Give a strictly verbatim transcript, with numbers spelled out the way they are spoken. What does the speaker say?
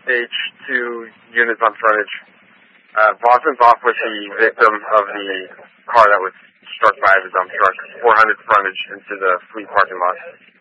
H two units on frontage. Uh, Boston's off with the victim of the car that was struck by the dump truck. four hundred frontage into the fleet parking lot.